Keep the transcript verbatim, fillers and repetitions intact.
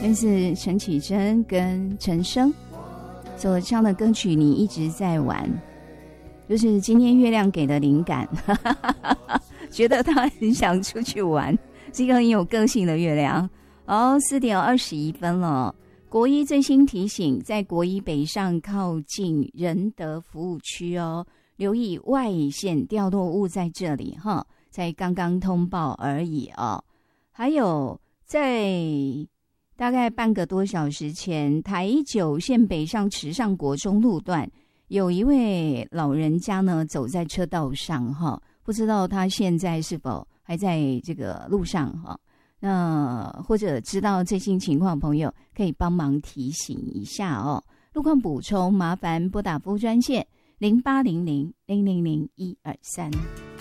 那是陈绮贞跟陈升所唱的歌曲《你一直在玩》，就是今天月亮给的灵感，觉得他很想出去玩，是一个很有个性的月亮。哦，四点二十一分了。国一最新提醒，在国一北上靠近仁德服务区哦，留意外线掉落物在这里哈，才刚刚通报而已哦。还有在大概半个多小时前，台九线北上池上国中路段，有一位老人家呢走在车道上哈，不知道他现在是否还在这个路上哈。那或者知道最新情况的朋友，可以帮忙提醒一下哦。路况补充，麻烦拨打服务专线零八零零零零零一二三。